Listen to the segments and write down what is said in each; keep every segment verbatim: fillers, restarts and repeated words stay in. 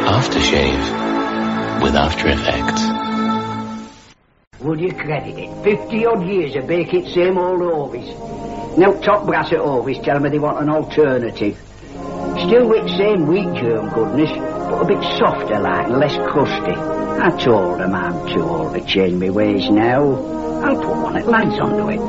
Aftershave with After Effects. Would you credit it? Fifty odd years of baking same old Ovis. Now top brass at Ovis tell me they want an alternative. Still with same wheat germ goodness, but a bit softer like and less crusty. I told them I'm too old to change my ways now. I'll put one that lads onto it.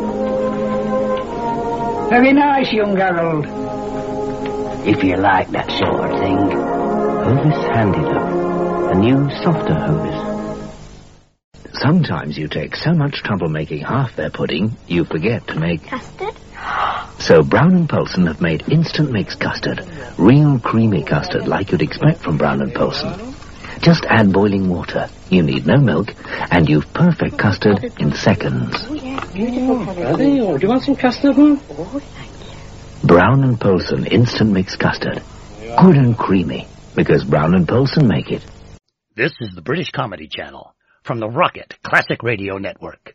Very nice, young Harold. If you like that sort of thing. Hovis Handy Love. A new, softer Hovis. Sometimes you take so much trouble making half their pudding, you forget to make... Custard? So Brown and Poulsen have made instant mix custard. Real creamy custard like you'd expect from Brown and Poulsen. Just add boiling water. You need no milk, and you've perfect custard in seconds. Oh, yeah, beautiful colour. Are they? Oh, do you want some custard, Mum? Oh, thank you. Brown and Poulsen instant mix custard. Good and creamy, because Brown and Poulsen make it. This is the British Comedy Channel from the Rocket Classic Radio Network.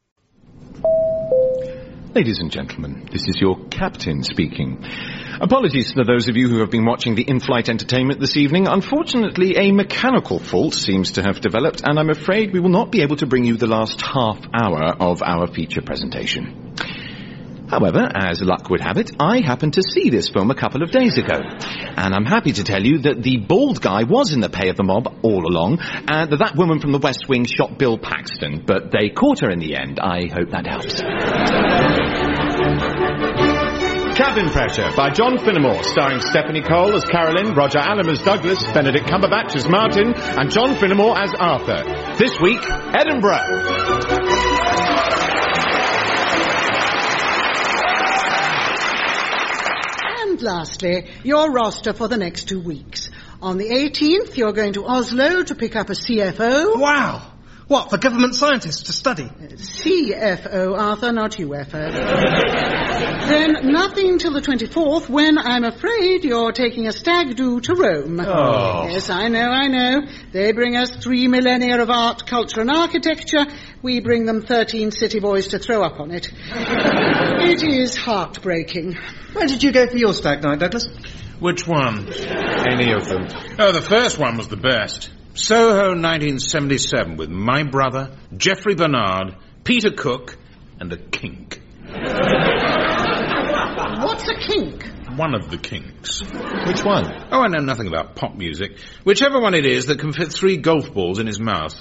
Ladies and gentlemen, this is your captain speaking. Apologies for those of you who have been watching the in-flight entertainment this evening. Unfortunately, a mechanical fault seems to have developed, and I'm afraid we will not be able to bring you the last half hour of our feature presentation. However, as luck would have it, I happened to see this film a couple of days ago. And I'm happy to tell you that the bald guy was in the pay of the mob all along, and that that woman from the West Wing shot Bill Paxton, but they caught her in the end. I hope that helps. Cabin Pressure by John Finnemore, starring Stephanie Cole as Carolyn, Roger Allam as Douglas, Benedict Cumberbatch as Martin, and John Finnemore as Arthur. This week, Edinburgh. And lastly, your roster for the next two weeks. On the eighteenth, you're going to Oslo to pick up a C F O. Wow! What, for government scientists to study? C F O, Arthur, not U F O. Then nothing till the twenty-fourth, when I'm afraid you're taking a stag do to Rome. Oh. Yes, I know, I know. They bring us three millennia of art, culture and architecture. We bring them thirteen city boys to throw up on it. It is heartbreaking. Where did you go for your stag night, Douglas? Which one? Any of them. Oh, the first one was the best. Soho nineteen seventy-seven with my brother, Geoffrey Bernard, Peter Cook, and a kink. What's a kink? One of the kinks. Which one? Oh, I know nothing about pop music. Whichever one it is that can fit three golf balls in his mouth.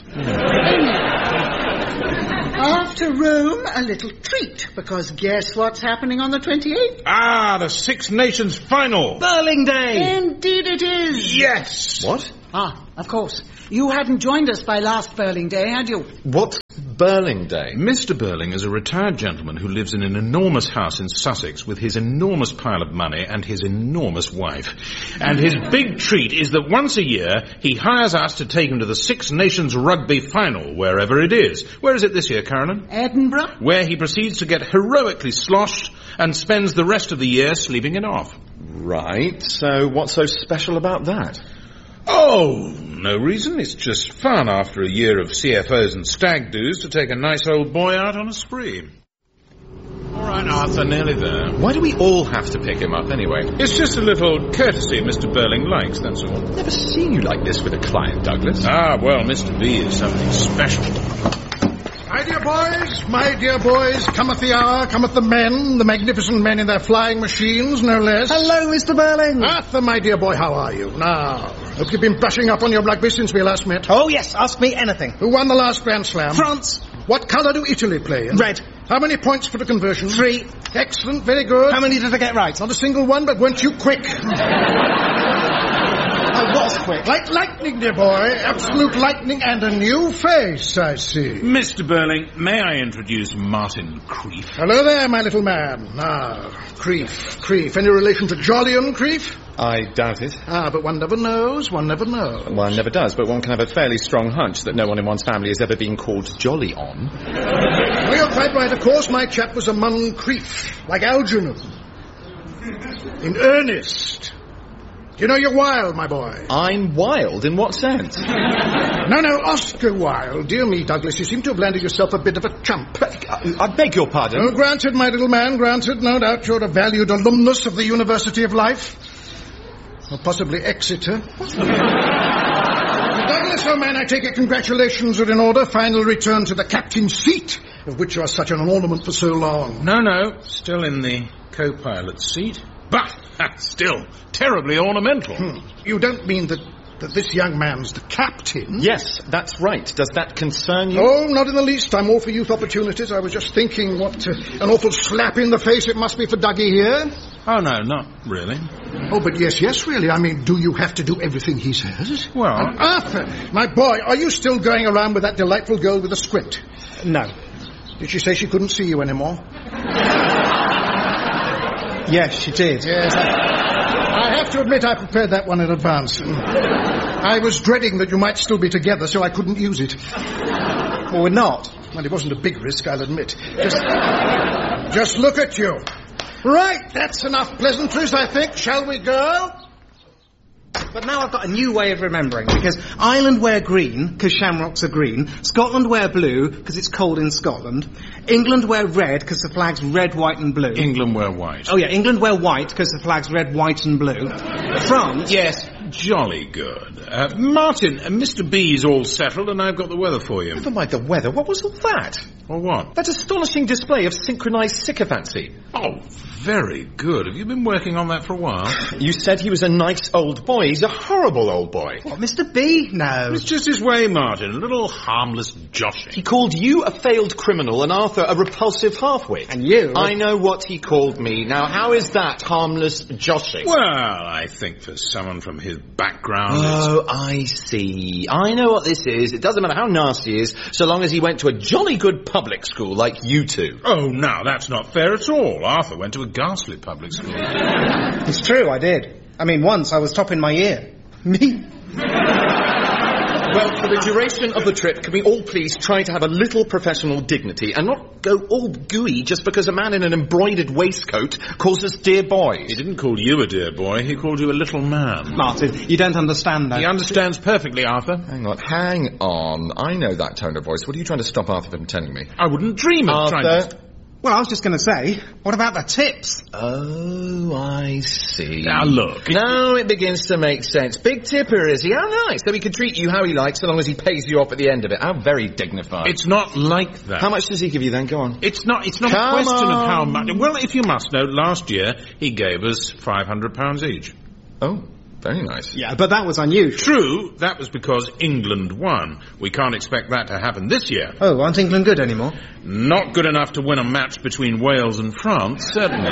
After Rome, a little treat, because guess what's happening on the twenty-eighth? Ah, the Six Nations Final! Burling Day! Indeed it is! Yes! What? Ah, of course. You hadn't joined us by last Burling Day, had you? What's Burling Day? Mister Burling is a retired gentleman who lives in an enormous house in Sussex with his enormous pile of money and his enormous wife. And his big treat is that once a year he hires us to take him to the Six Nations Rugby Final, wherever it is. Where is it this year, Carolyn? Edinburgh. Where he proceeds to get heroically sloshed and spends the rest of the year sleeping it off. Right, so what's so special about that? Oh, no reason. It's just fun after a year of C F Os and stag do's to take a nice old boy out on a spree. All right, Arthur, nearly there. Why do we all have to pick him up anyway? It's just a little courtesy Mister Burling likes, that's all. Never seen you like this with a client, Douglas. Ah, well, Mister B is something special. My dear boys, my dear boys, cometh the hour, cometh the men, the magnificent men in their flying machines, no less. Hello, Mister Burling. Arthur, my dear boy, how are you? Now, hope you've been brushing up on your rugby since we last met. Oh, yes, ask me anything. Who won the last Grand Slam? France. What colour do Italy play in? Red. How many points for the conversion? Three. Excellent, very good. How many did I get right? Not a single one, but weren't you quick? I was quick. Like lightning, dear boy. Absolute lightning and a new face, I see. Mister Burling, may I introduce Martin Creef? Hello there, my little man. Now, Creef, Creef. Any relation to Jolyon Creef? I doubt it. Ah, but one never knows, one never knows. One never does, but one can have a fairly strong hunch that no one in one's family has ever been called Jolly on. Well, you're quite right, of course. My chap was a Mun Creef, like Algernon. In earnest. You know you're wild, my boy. I'm wild? In what sense? No, no, Oscar Wilde. Dear me, Douglas, you seem to have landed yourself a bit of a chump. I, I beg your pardon? Oh, granted, my little man, granted. No doubt you're a valued alumnus of the University of Life. Or possibly Exeter. Douglas, old man, I take it congratulations are in order. Final return to the captain's seat, of which you are such an ornament for so long. No, no, still in the co-pilot's seat. But, still, terribly ornamental. Hmm. You don't mean that, that this young man's the captain? Yes, that's right. Does that concern you? Oh, not in the least. I'm all for youth opportunities. I was just thinking what uh, an awful slap in the face it must be for Dougie here. Oh, no, not really. Oh, but yes, yes, really. I mean, do you have to do everything he says? Well... And Arthur, my boy, are you still going around with that delightful girl with the squint? No. Did she say she couldn't see you anymore? Yes, she did. Yes, I, I have to admit I prepared that one in advance. I was dreading that you might still be together, so I couldn't use it. Well, we're not. Well, it wasn't a big risk, I'll admit. Just, just look at you. Right, that's enough pleasantries, I think. Shall we go? But now I've got a new way of remembering, because Ireland wear green, because shamrocks are green. Scotland wear blue, because it's cold in Scotland. England wear red, because the flag's red, white and blue. England wear white. Oh, yeah, England wear white, because the flag's red, white and blue. France... Yes, jolly good. Uh, Martin, uh, Mister B's all settled, and I've got the weather for you. Never mind the weather. What was all that? Or what? That astonishing display of synchronized sycophancy. Oh, very good. Have you been working on that for a while? You said he was a nice old boy. He's a horrible old boy. What, Mister B? No. It's just his way, Martin. A little harmless joshing. He called you a failed criminal and Arthur a repulsive half-wit. And you? I know what he called me. Now, how is that harmless joshing? Well, I think for someone from his background... Oh, it's... I see. I know what this is. It doesn't matter how nasty he is, so long as he went to a jolly good public school like you two. Oh, now, that's not fair at all. Arthur went to a ghastly public school. It's true, I did. I mean, once I was top in my year. Me? Well, for the duration of the trip, can we all please try to have a little professional dignity and not go all gooey just because a man in an embroidered waistcoat calls us dear boys? He didn't call you a dear boy, he called you a little man. Martin, you don't understand that. He understands perfectly, Arthur. Hang on, hang on. I know that tone of voice. What are you trying to stop Arthur from telling me? I wouldn't dream of Arthur... trying to... Well, I was just going to say, what about the tips? Oh, I see. Now, look. Now it begins to make sense. Big tipper, is he? How nice. So he can treat you how he likes so long as he pays you off at the end of it. How very dignified. It's not like that. How much does he give you then? Go on. It's not, it's not Come a question on. of how much. Well, if you must know, last year he gave us five hundred pounds each. Oh. Very nice. Yeah, but that was unusual. True, that was because England won. We can't expect that to happen this year. Oh, aren't England good anymore? Not good enough to win a match between Wales and France, certainly.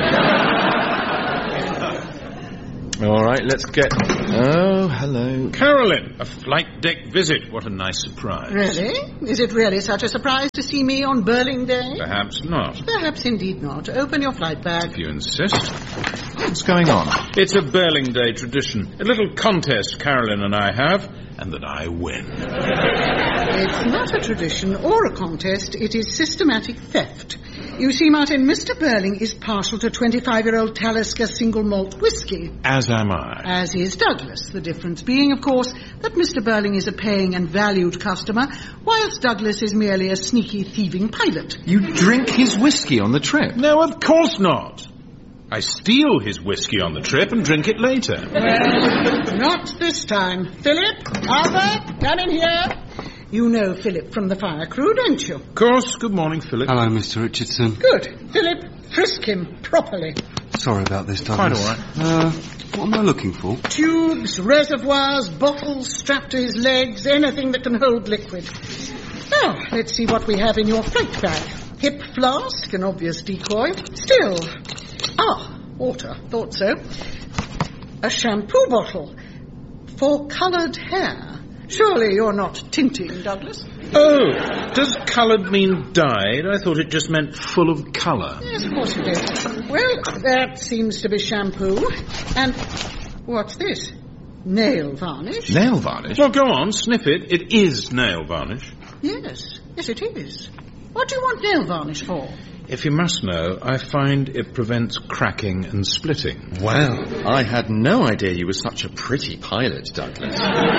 All right, let's get... Oh, hello. Carolyn, a flight deck visit. What a nice surprise. Really? Is it really such a surprise to see me on Burling Day? Perhaps not. Perhaps indeed not. Open your flight bag. If you insist. What's going on? It's a Burling Day tradition. A little contest Carolyn and I have, and that I win. It's not a tradition or a contest. It is systematic theft. You see, Martin, Mister Burling is partial to twenty-five-year-old Talisker single malt whiskey. As am I. As is Douglas. The difference being, of course, that Mister Burling is a paying and valued customer, whilst Douglas is merely a sneaky, thieving pilot. You drink his whiskey on the trip? No, of course not. I steal his whiskey on the trip and drink it later. Well, not this time. Philip, Arthur, come in here. You know Philip from the fire crew, don't you? Of course. Good morning, Philip. Hello, Mister Richardson. Good. Philip, frisk him properly. Sorry about this, Douglas. Quite all right. Uh, what am I looking for? Tubes, reservoirs, bottles strapped to his legs, anything that can hold liquid. Now, let's see what we have in your flight bag. Hip flask, an obvious decoy. Still. Ah, water. Thought so. A shampoo bottle. For coloured hair. Surely you're not tinting, Douglas? Oh, does coloured mean dyed? I thought it just meant full of colour. Yes, of course it is. Well, that seems to be shampoo. And what's this? Nail varnish? Nail varnish? Well, go on, sniff it. It is nail varnish. Yes, yes it is. What do you want nail varnish for? If you must know, I find it prevents cracking and splitting. Well, I had no idea you were such a pretty pilot, Douglas.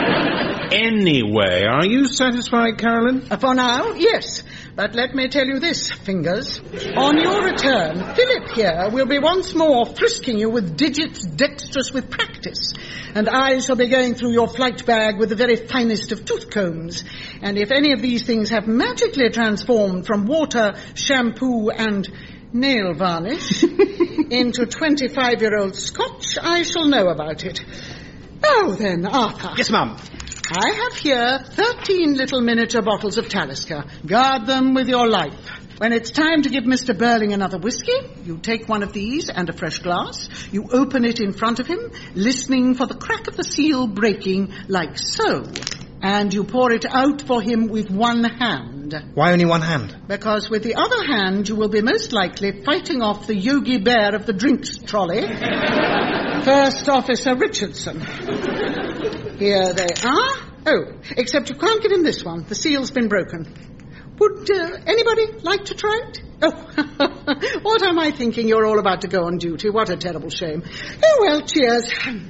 Anyway, are you satisfied, Carolyn? Uh, for now, yes. But let me tell you this, Fingers. On your return, Philip here will be once more frisking you with digits dexterous with practice. And I shall be going through your flight bag with the very finest of tooth combs. And if any of these things have magically transformed from water, shampoo and nail varnish into twenty-five-year-old scotch, I shall know about it. Oh, then, Arthur. Yes, ma'am. I have here thirteen little miniature bottles of Talisker. Guard them with your life. When it's time to give Mister Burling another whiskey, you take one of these and a fresh glass. You open it in front of him, listening for the crack of the seal breaking like so. And you pour it out for him with one hand. Why only one hand? Because with the other hand you will be most likely fighting off the Yogi Bear of the drinks trolley, First Officer Richardson. Here they are. Oh, except you can't give him this one. The seal's been broken. Would uh, anybody like to try it? Oh, what am I thinking? You're all about to go on duty. What a terrible shame. Oh, well, cheers.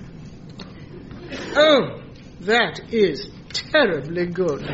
Oh, that is terribly good.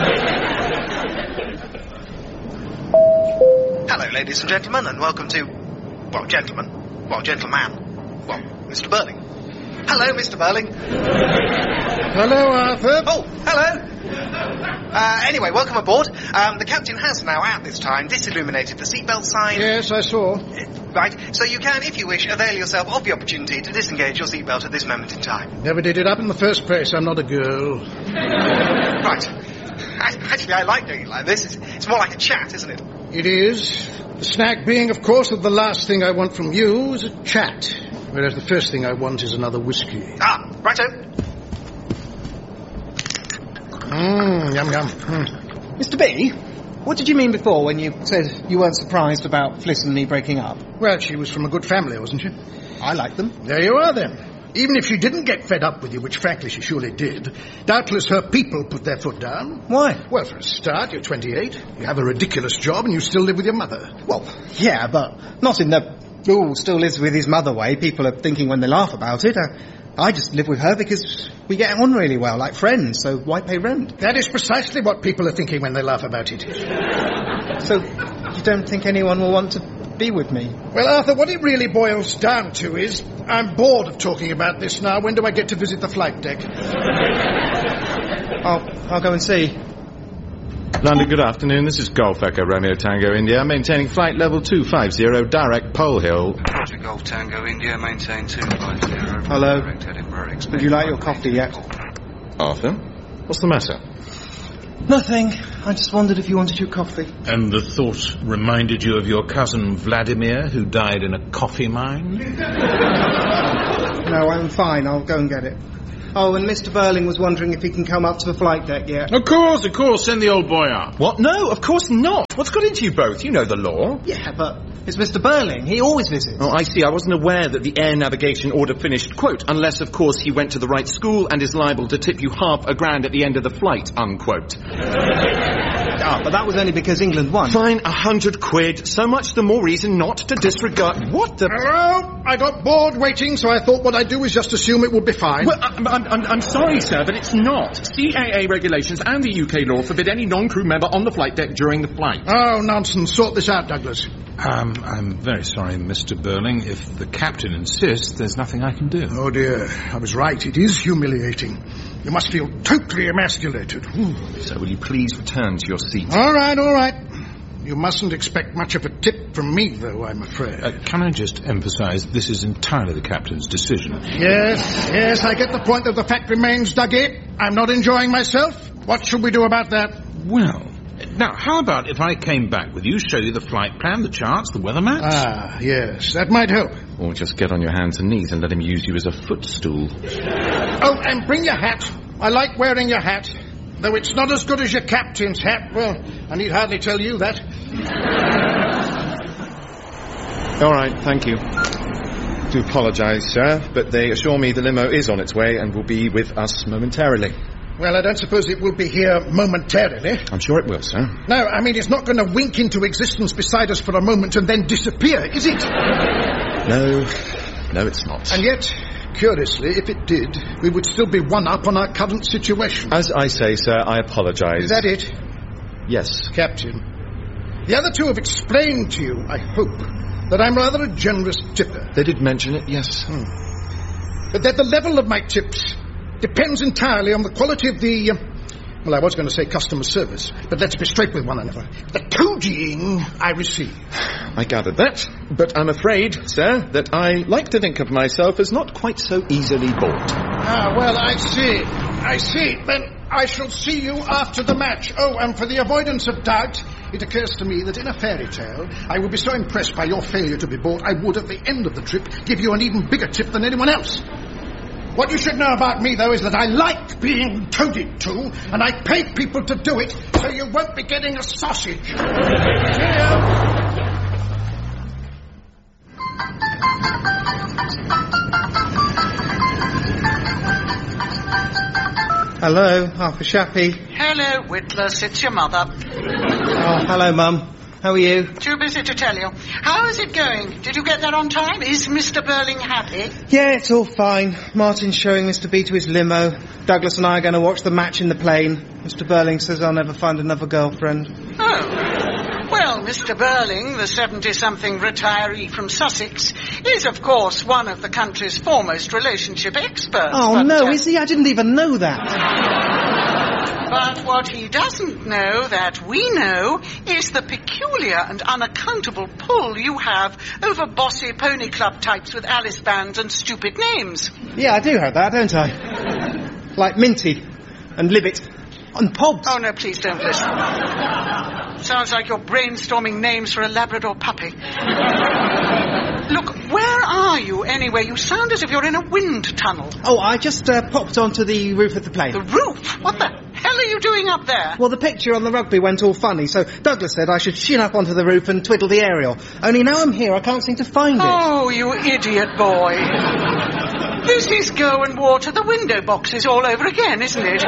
Hello, ladies and gentlemen, and welcome to... Well, gentlemen. Well, gentleman. Well, Mister Burling. Hello, Mister Burling. Hello, Arthur. Oh, hello. Uh, anyway, welcome aboard. Um, the captain has now, at this time, disilluminated the seatbelt sign. Yes, I saw. Right, so you can, if you wish, avail yourself of the opportunity to disengage your seatbelt at this moment in time. Never did it up in the first place. I'm not a girl. Right. Actually, I like doing it like this. It's, it's more like a chat, isn't it? It is. The snag being, of course, that the last thing I want from you is a chat, whereas the first thing I want is another whiskey. Ah, righto. Mmm, yum, yum. Mm. Mister B, what did you mean before when you said you weren't surprised about Fliss and me breaking up? Well, she was from a good family, wasn't she? I like them. There you are, then. Even if she didn't get fed up with you, which frankly she surely did, doubtless her people put their foot down. Why? Well, for a start, you're twenty-eight, you have a ridiculous job, and you still live with your mother. Well, yeah, but not in the, oh, still lives with his mother way people are thinking when they laugh about it. I, I just live with her because we get on really well, like friends, so why pay rent? That is precisely what people are thinking when they laugh about it. So, you don't think anyone will want to be with me? Well, Arthur, what it really boils down to is, I'm bored of talking about this now. When do I get to visit the flight deck? I'll, I'll go and see. London, good afternoon. This is Golf Echo Romeo Tango India, maintaining flight level two five zero, direct Pole Hill. Roger, Golf Tango India, maintain two five zero. Hello. Direct Edinburgh. Would you like your coffee yet? Arthur, what's the matter? Nothing. I just wondered if you wanted your coffee. And the thought reminded you of your cousin Vladimir, who died in a coffee mine? No, I'm fine. I'll go and get it. Oh, and Mister Burling was wondering if he can come up to the flight deck yet. Of course, of course. Send the old boy up. What? No, of course not. What's got into you both? You know the law. Yeah, but it's Mister Burling. He always visits. Oh, I see. I wasn't aware that the air navigation order finished, quote, unless, of course, he went to the right school and is liable to tip you half a grand at the end of the flight, unquote. Ah, but that was only because England won. Fine, a hundred quid. So much the more reason not to disregard... What the... Hello? I got bored waiting, so I thought what I'd do is just assume it would be fine. Well, I'm, I'm, I'm sorry, sir, but it's not. C A A regulations and the U K law forbid any non-crew member on the flight deck during the flight. Oh, nonsense. Sort this out, Douglas. Um, I'm very sorry, Mister Burling. If the captain insists, there's nothing I can do. Oh, dear. I was right. It is humiliating. You must feel totally emasculated. Ooh. So will you please return to your seat? All right, all right. You mustn't expect much of a tip from me, though, I'm afraid. Uh, can I just emphasise, this is entirely the captain's decision. Yes, yes, I get the point, that the fact remains, Dougie. I'm not enjoying myself. What should we do about that? Well, now, how about if I came back with you, show you the flight plan, the charts, the weather maps? Ah, yes, that might help. Or just get on your hands and knees and let him use you as a footstool. Oh, and bring your hat. I like wearing your hat. Though it's not as good as your captain's hat. Well, I need hardly tell you that. All right, thank you. Do apologise, sir, but they assure me the limo is on its way and will be with us momentarily. Well, I don't suppose it will be here momentarily. I'm sure it will, sir. No, I mean, it's not going to wink into existence beside us for a moment and then disappear, is it? No, no, it's not. And yet, curiously, if it did, we would still be one up on our current situation. As I say, sir, I apologise. Is that it? Yes. Captain, the other two have explained to you, I hope, that I'm rather a generous tipper. They did mention it, yes. Hmm. that the level of my tips depends entirely on the quality of the... Uh, well, I was going to say customer service, but let's be straight with one another. The toadying I receive. I gathered that, but I'm afraid, sir, that I like to think of myself as not quite so easily bought. Ah, well, I see. I see. Then I shall see you after the match. Oh, and for the avoidance of doubt, it occurs to me that in a fairy tale, I would be so impressed by your failure to be bought, I would, at the end of the trip, give you an even bigger tip than anyone else. What you should know about me, though, is that I like being toadied to, and I pay people to do it, so you won't be getting a sausage. Cheerio. Hello, Arthur Shappy. Hello, Witless, it's your mother. Oh, hello, Mum. How are you? Too busy to tell you. How is it going? Did you get there on time? Is Mister Burling happy? Yeah, it's all fine. Martin's showing Mister B to his limo. Douglas and I are going to watch the match in the plane. Mister Burling says I'll never find another girlfriend. Oh. Well, Mister Burling, the seventy-something retiree from Sussex, is, of course, one of the country's foremost relationship experts. Oh, but, no, uh, is he? I didn't even know that. But what he doesn't know, that we know, is the peculiar and unaccountable pull you have over bossy pony club types with Alice bands and stupid names. Yeah, I do have that, don't I? Like Minty and Libbit and Pobbs. Oh, no, please don't listen. Sounds like you're brainstorming names for a Labrador puppy. Look, where are you anyway? You sound as if you're in a wind tunnel. Oh, I just uh, popped onto the roof of the plane. The roof? What the hell are you doing up there? Well, the picture on the rugby went all funny, so Douglas said I should shin up onto the roof and twiddle the aerial. Only now I'm here, I can't seem to find it. Oh, you idiot boy. This is go and water the window boxes all over again, isn't it?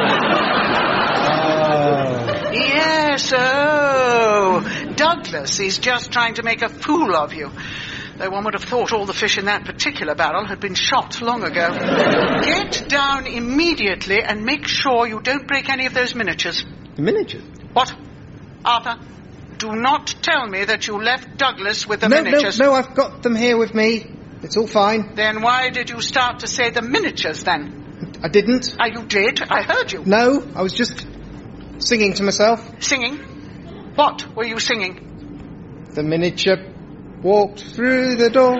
Oh. Yes, oh. Douglas is just trying to make a fool of you. Though one would have thought all the fish in that particular barrel had been shot long ago. Get down immediately and make sure you don't break any of those miniatures. The miniatures? What? Arthur, do not tell me that you left Douglas with the no, miniatures. No, no, I've got them here with me. It's all fine. Then why did you start to say the miniatures then? I didn't. Ah, you did? I heard you. No, I was just singing to myself. Singing? What were you singing? The miniature walked through the door.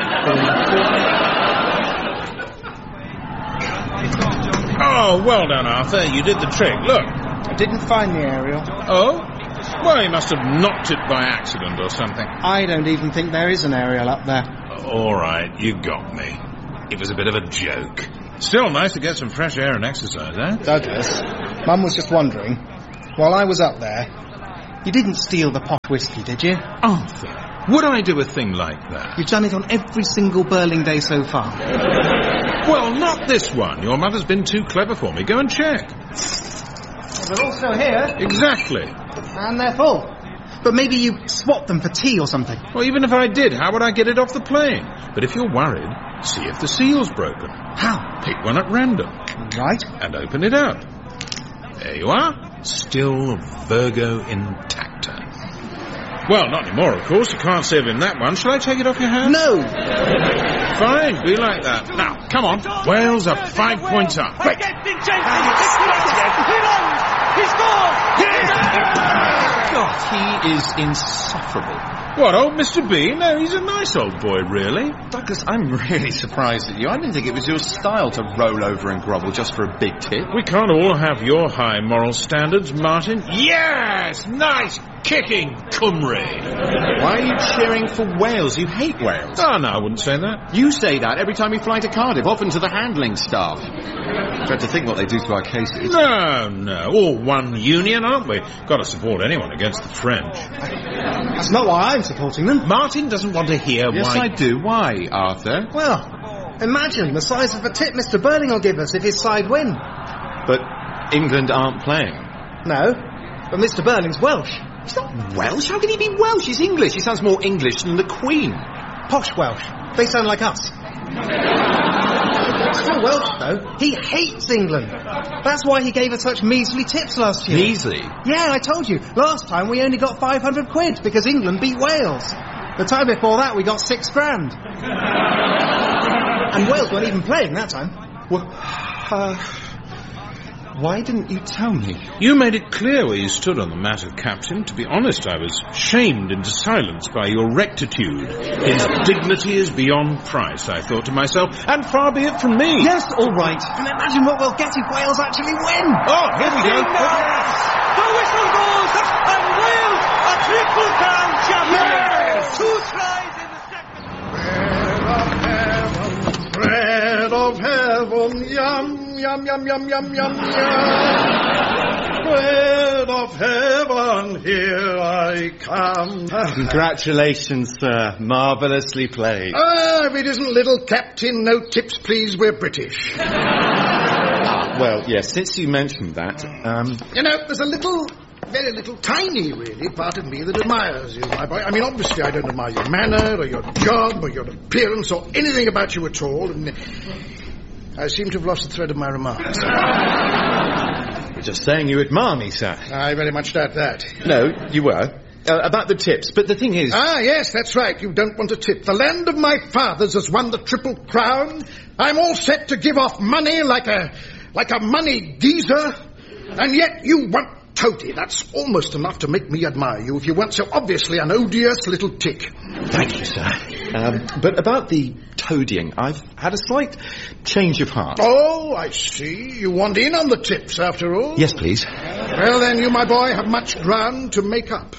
Oh, well done, Arthur. You did the trick. Look. I didn't find the aerial. Oh? Well, you must have knocked it by accident or something. I don't even think there is an aerial up there. All right, you got me. It was a bit of a joke. Still nice to get some fresh air and exercise, eh? Douglas, Mum was just wondering, while I was up there, you didn't steal the pot whiskey, did you? Arthur, would I do a thing like that? You've done it on every single Burling day so far. Well, not this one. Your mother's been too clever for me. Go and check. Well, they're also here. Exactly. And they're full. But maybe you swapped them for tea or something. Well, even if I did, how would I get it off the plane? But if you're worried, see if the seal's broken. How? Pick one at random. Right. And open it up. There you are. Still Virgo intacta. Well, not anymore, of course. You can't save him that one. Shall I take it off your hands? No. Fine, be like that. Now, come on. Wales up five points up. Quick. He scored! God, he is insufferable. What, old Mister B? No, he's a nice old boy, really. Douglas, I'm really surprised at you. I didn't think it was your style to roll over and grovel just for a big tip. We can't all have your high moral standards, Martin. Yes! Nice kicking, Cymru. Why are you cheering for Wales? You hate Wales. Oh, no, I wouldn't say that. You say that every time you fly to Cardiff, often to the handling staff. Try to think what they do to our cases. No, no. All one union, aren't we? Got to support anyone against the French. That's not why I'm supporting them. Martin doesn't want to hear yes, why... Yes, I do. Why, Arthur? Well, imagine the size of the tip Mister Burling will give us if his side win. But England aren't playing. No, but Mister Burling's Welsh. He's not Welsh. How can he be Welsh? He's English. He sounds more English than the Queen. Posh Welsh. They sound like us. Still Welsh, though. He hates England. That's why he gave us such measly tips last year. Measly? Yeah, I told you. Last time we only got five hundred quid because England beat Wales. The time before that we got six grand. And Wales weren't even playing that time. Well, uh, why didn't you tell me? You made it clear where you stood on the matter, Captain. To be honest, I was shamed into silence by your rectitude. His dignity is beyond price, I thought to myself, and far be it from me. Yes, all right. And imagine what we'll get if Wales actually win. Oh, here we go. The whistle goes, and Wales are triple crown champions. Yes. Two tries in the second. Bread of heaven, yum, yum, yum, yum, yum, yum, yum. Bread of heaven, here I come. Congratulations, sir. Marvellously played. Ah, if it isn't little Captain, no tips, please, we're British. Well, yes, since you mentioned that, um... You know, there's a little, very little, tiny, really, part of me that admires you, my boy. I mean, obviously, I don't admire your manner, or your job, or your appearance, or anything about you at all, and I seem to have lost the thread of my remarks. You're just saying you admire me, sir. I very much doubt that. No, you were. Uh, about the tips, but the thing is... Ah, yes, that's right. You don't want a tip. The land of my fathers has won the Triple Crown. I'm all set to give off money like a... like a money geezer. And yet you want toady. That's almost enough to make me admire you if you weren't so obviously an odious little tick. Thank you, sir. Um, but about the toadying, I've had a slight change of heart. Oh, I see. You want in on the tips, after all? Yes, please. Well, then, you, my boy, have much ground to make up.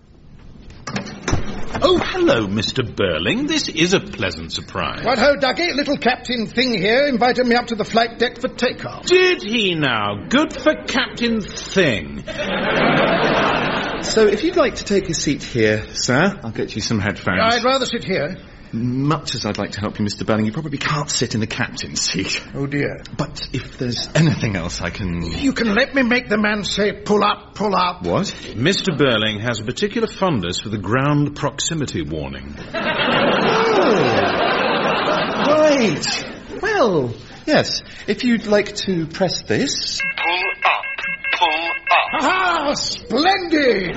Oh, hello, Mister Burling. This is a pleasant surprise. What ho, Ducky? Little Captain Thing here invited me up to the flight deck for takeoff. Did he now? Good for Captain Thing. So, if you'd like to take a seat here, sir, I'll get you some headphones. I'd rather sit here. Much as I'd like to help you, Mister Burling, you probably can't sit in the captain's seat. Oh, dear. But if there's anything else I can... You can let me make the man say, pull up, pull up. What? Mister Burling has a particular fondness for the ground proximity warning. Oh. Right. Well, yes. If you'd like to press this... Pull up, pull up. Ah, splendid!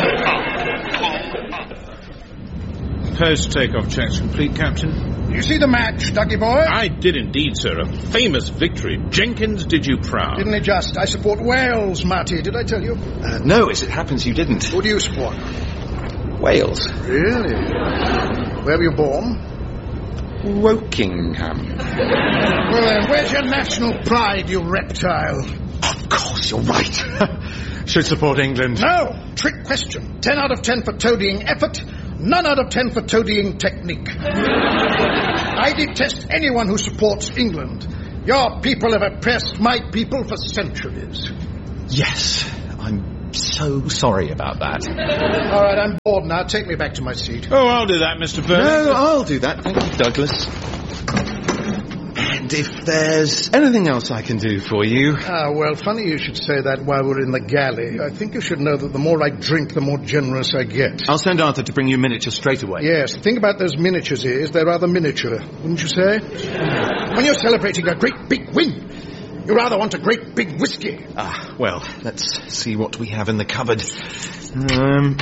Post-takeoff checks complete, Captain. You see the match, Ducky boy? I did indeed, sir. A famous victory. Jenkins did you proud. Didn't it just? I support Wales, Marty. Did I tell you? Uh, no, as it happens, you didn't. Who do you support? Wales. Really? Where were you born? Wokingham. Well then, where's your national pride, you reptile? Of course, you're right. Should support England. No! Trick question. Ten out of ten for toadying effort. None out of ten for toadying technique. I detest anyone who supports England. Your people have oppressed my people for centuries. Yes, I'm so sorry about that. All right, I'm bored now. Take me back to my seat. Oh, I'll do that, Mister Burling. No, I'll do that. Thank you, Douglas. And if there's anything else I can do for you... Ah, well, funny you should say that while we're in the galley. I think you should know that the more I drink, the more generous I get. I'll send Arthur to bring you miniatures straight away. Yes, the thing about those miniatures is they're rather miniature, wouldn't you say? When you're celebrating a great big win, you rather want a great big whiskey. Ah, well, let's see what we have in the cupboard. Um...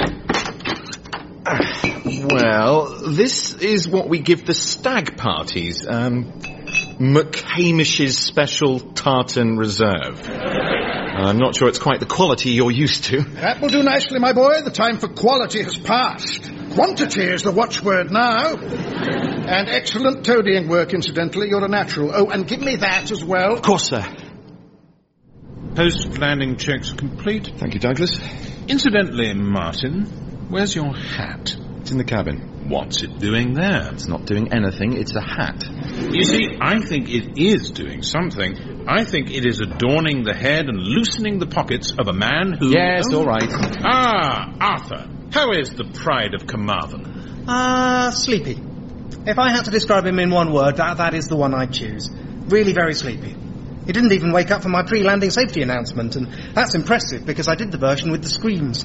Well, this is what we give the stag parties. Um... McHamish's Special Tartan Reserve. I'm not sure it's quite the quality you're used to. That will do nicely, my boy. The time for quality has passed. Quantity is the watchword now. And excellent toadying work, incidentally. You're a natural. Oh, and give me that as well. Of course, sir. Post-landing checks complete. Thank you, Douglas. Incidentally, Martin, where's your hat? It's in the cabin. What's it doing there? It's not doing anything. It's a hat. You see, I think it is doing something. I think it is adorning the head and loosening the pockets of a man who... Yes, oh. all right. Ah, Arthur. How is the pride of Carmarthen? Ah, uh, sleepy. If I had to describe him in one word, that that is the one I'd choose. Really very sleepy. He didn't even wake up for my pre-landing safety announcement, and that's impressive because I did the version with the screams.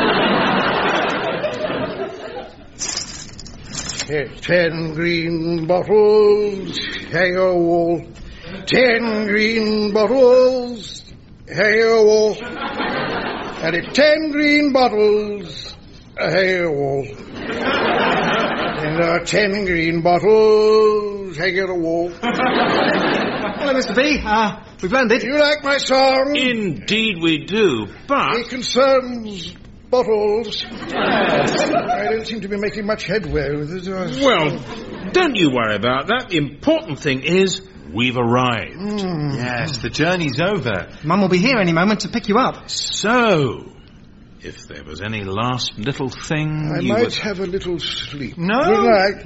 Ten green bottles, hey-o-all. Ten green bottles, hey-o-all. And if ten green bottles, hey-o-all. And there are ten green bottles, who's hanging on a wall. Hello, Mister B. Uh, we've landed. You like my song? Indeed we do, but... It concerns bottles. I don't seem to be making much headway with it. Well, don't you worry about that. The important thing is we've arrived. Mm. Yes, the journey's over. Mum will be here any moment to pick you up. So, if there was any last little thing I you might would... have a little sleep. No. Good night.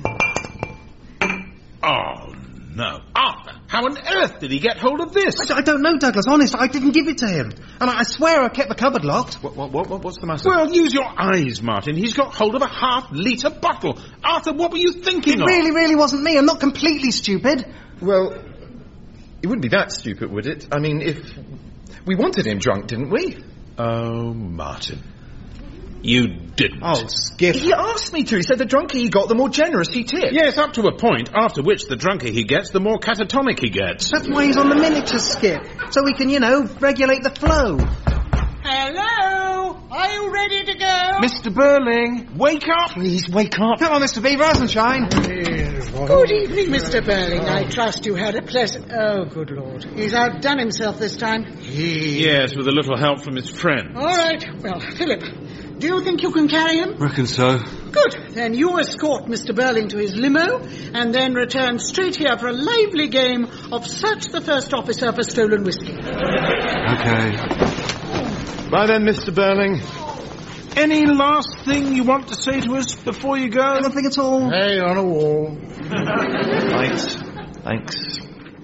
Oh, no. Arthur, how on earth did he get hold of this? I, I don't know, Douglas. Honest, I didn't give it to him. And I, I swear I kept the cupboard locked. What, what, what, what's the matter? Well, use your eyes, Martin. He's got hold of a half-litre bottle. Arthur, what were you thinking It of? really, really wasn't me. I'm not completely stupid. Well, it wouldn't be that stupid, would it? I mean, if... We wanted him drunk, didn't we? Oh, Martin. You didn't. Oh, Skip. He asked me to. He said the drunker he got, the more generous he tipped. Yes, up to a point, after which the drunker he gets, the more catatonic he gets. That's why he's on the miniature, Skip. So we can, you know, regulate the flow. Hello? Are you ready to go? Mister Burling, wake up! Please, wake up. Come on, Mister B, rise and shine. Good evening, Mister Burling. I trust you had a pleasant... Oh, good Lord. He's outdone himself this time. Yes, with a little help from his friend. All right. Well, Philip, do you think you can carry him? Reckon so. Good. Then you escort Mister Burling to his limo and then return straight here for a lively game of Search the First Officer for Stolen Whiskey. Okay. Bye then, Mister Burling. Any last thing you want to say to us before you go? Nothing at all. Hey, on a wall. Thanks. Thanks.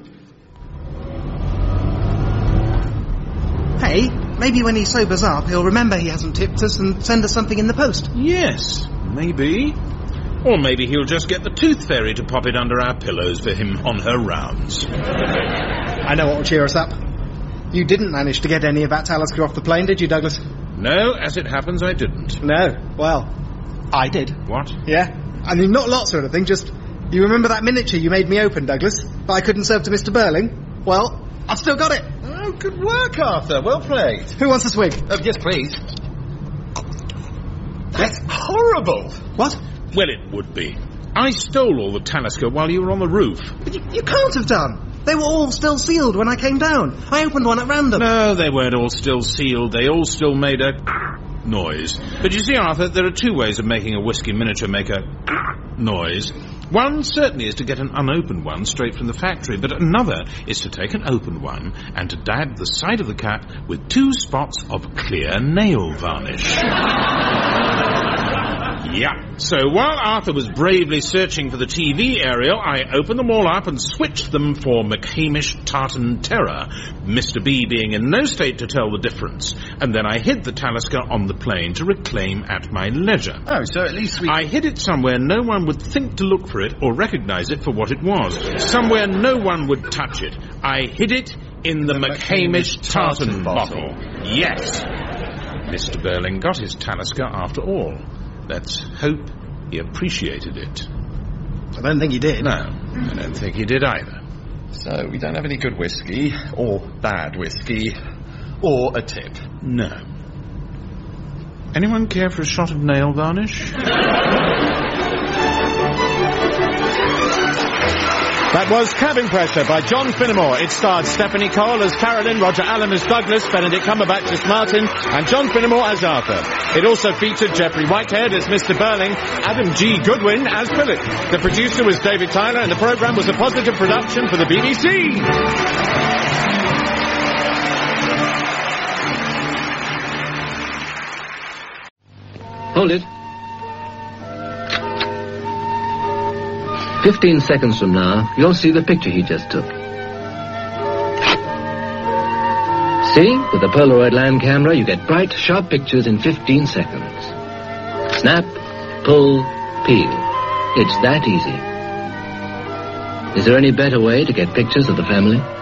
Hey, maybe when he sobers up, he'll remember he hasn't tipped us and send us something in the post. Yes, maybe. Or maybe he'll just get the tooth fairy to pop it under our pillows for him on her rounds. I know what will cheer us up. You didn't manage to get any of that Talisker off the plane, did you, Douglas? No, as it happens, I didn't. No. Well, I did. What? Yeah. I mean, not lots or anything, just... You remember that miniature you made me open, Douglas? But I couldn't serve to Mister Burling? Well, I've still got it. Oh, good work, Arthur. Well played. Who wants a swig? Oh, yes, please. That's horrible. What? Well, it would be. I stole all the Talisker while you were on the roof. But you, you can't have done. They were all still sealed when I came down. I opened one at random. No, they weren't all still sealed. They all still made a noise. But you see, Arthur, there are two ways of making a whiskey miniature make a noise. One certainly is to get an unopened one straight from the factory, but another is to take an open one and to dab the side of the cap with two spots of clear nail varnish. Yeah. So while Arthur was bravely searching for the T V aerial, I opened them all up and switched them for McHamish Tartan Terror, Mister B being in no state to tell the difference. And then I hid the Talisker on the plane to reclaim at my leisure. Oh, so at least we... I hid it somewhere no one would think to look for it or recognize it for what it was. Somewhere no one would touch it. I hid it in the, the McHamish Tartan, Tartan bottle. bottle. Yes. Mister Burling got his Talisker after all. Let's hope he appreciated it. I don't think he did. No, I don't think he did either. So we don't have any good whiskey, or bad whiskey, or a tip. No. Anyone care for a shot of nail varnish? That was Cabin Pressure by John Finnemore. It starred Stephanie Cole as Carolyn, Roger Allam as Douglas, Benedict Cumberbatch as Martin, and John Finnemore as Arthur. It also featured Jeffrey Whitehead as Mister Burling, Adam G. Goodwin as Philip. The producer was David Tyler, and the programme was a positive production for the B B C. Hold it. Fifteen seconds from now, you'll see the picture he just took. See? With the Polaroid Land camera, you get bright, sharp pictures in fifteen seconds. Snap, pull, peel. It's that easy. Is there any better way to get pictures of the family?